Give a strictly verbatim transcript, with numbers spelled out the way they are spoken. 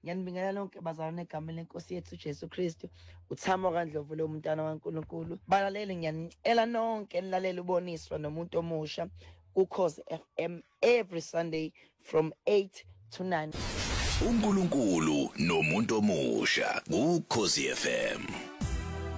Ngiyanibingelela lonke bazalwane egameni lenkosi yethu Jesu Kristu. Uthamo kaNdlovu lo umntana kaNkulunkulu. Balaleli ngiyanicela nonke nilalele uboniswa nomuntu omusha kuKhozi F M every Sunday from eight to nine. uNkulunkulu nomuntu omusha kuKhozi F M.